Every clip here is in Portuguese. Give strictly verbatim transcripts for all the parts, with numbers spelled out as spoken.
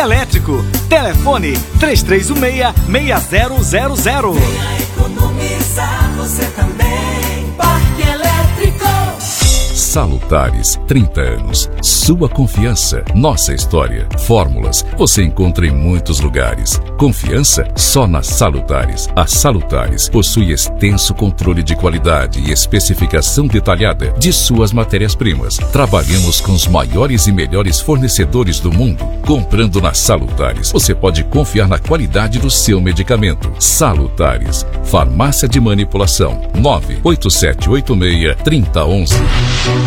Elétrico. Telefone três três um seis, seis zero zero zero. Venha economizar você também. Parque Elétrico. Salutares, trinta anos. Sua confiança, nossa história. Fórmulas, você encontra em muitos lugares. Confiança só na Salutares. A Salutares possui extenso controle de qualidade e especificação detalhada de suas matérias-primas. Trabalhamos com os maiores e melhores fornecedores do mundo. Comprando na Salutares, você pode confiar na qualidade do seu medicamento. Salutares, Farmácia de Manipulação. nove oito sete oito seis, três zero um um.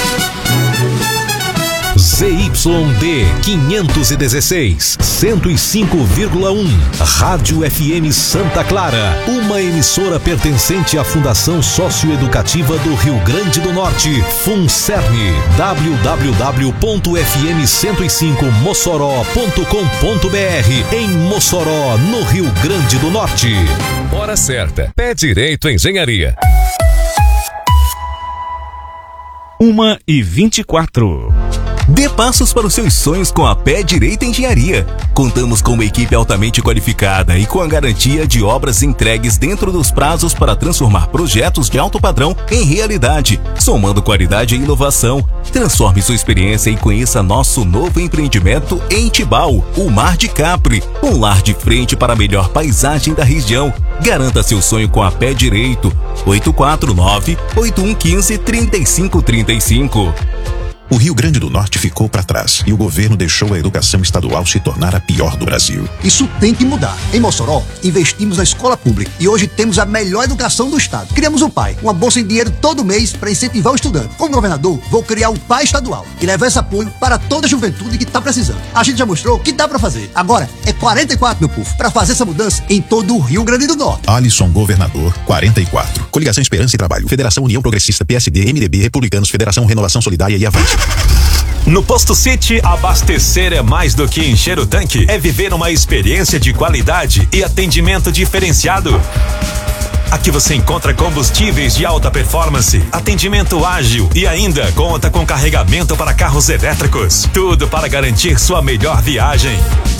Z Y D quinhentos e dezesseis, cento e cinco vírgula um, Rádio F M Santa Clara, uma emissora pertencente à Fundação Socioeducativa do Rio Grande do Norte, FUNCERN, w w w ponto f m cento e cinco mossoró ponto com ponto b r, em Mossoró, no Rio Grande do Norte. Hora certa, Pé Direito Engenharia. uma e vinte e quatro. Dê passos para os seus sonhos com a Pé Direito Engenharia. Contamos com uma equipe altamente qualificada e com a garantia de obras entregues dentro dos prazos para transformar projetos de alto padrão em realidade, somando qualidade e inovação. Transforme sua experiência e conheça nosso novo empreendimento em Tibau, o Mar de Capri, um lar de frente para a melhor paisagem da região. Garanta seu sonho com a Pé Direito. oito quatro nove, oito um um cinco, três cinco três cinco. O Rio Grande do Norte ficou para trás e o governo deixou a educação estadual se tornar a pior do Brasil. Isso tem que mudar. Em Mossoró, investimos na escola pública e hoje temos a melhor educação do estado. Criamos o P A I, uma bolsa em dinheiro todo mês para incentivar o estudante. Como governador, vou criar o P A I estadual e levar esse apoio para toda a juventude que está precisando. A gente já mostrou que dá para fazer. Agora é quarenta e quatro, meu povo, para fazer essa mudança em todo o Rio Grande do Norte. Alisson Governador, quarenta e quatro. Coligação Esperança e Trabalho. Federação União Progressista, P S D, M D B, Republicanos, Federação Renovação Solidária e Avante. No Posto City, abastecer é mais do que encher o tanque, é viver uma experiência de qualidade e atendimento diferenciado. Aqui você encontra combustíveis de alta performance, atendimento ágil e ainda conta com carregamento para carros elétricos. Tudo para garantir sua melhor viagem.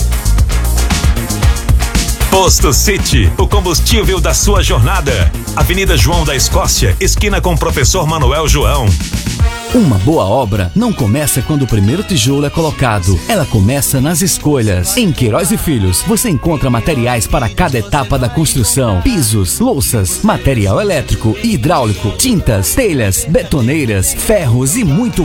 Posto City, o combustível da sua jornada. Avenida João da Escócia, esquina com Professor Manuel João. Uma boa obra não começa quando o primeiro tijolo é colocado. Ela começa nas escolhas. Em Queiroz e Filhos, você encontra materiais para cada etapa da construção. Pisos, louças, material elétrico e hidráulico, tintas, telhas, betoneiras, ferros e muito